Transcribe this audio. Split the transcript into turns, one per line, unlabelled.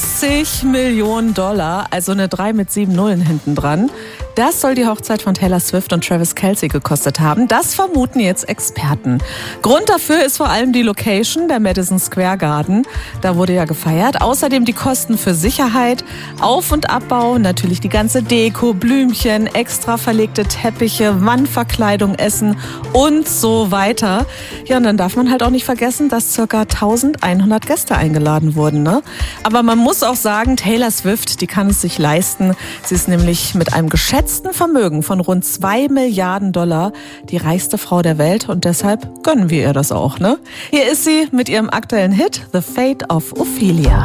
50 Millionen $, also eine 3 mit 7 Nullen hinten dran. Das soll die Hochzeit von Taylor Swift und Travis Kelce gekostet haben. Das vermuten jetzt Experten. Grund dafür ist vor allem die Location, der Madison Square Garden. Da wurde ja gefeiert. Außerdem die Kosten für Sicherheit, Auf- und Abbau, natürlich die ganze Deko, Blümchen, extra verlegte Teppiche, Wandverkleidung, Essen und so weiter. Ja, und dann darf man halt auch nicht vergessen, dass ca. 1100 Gäste eingeladen wurden, ne? Aber man muss auch sagen, Taylor Swift, die kann es sich leisten. Sie ist nämlich mit einem geschätzten Vermögen von rund 2 Milliarden $, die reichste Frau der Welt, und deshalb gönnen wir ihr das auch, ne? Hier ist sie mit ihrem aktuellen Hit The Fate of Ophelia.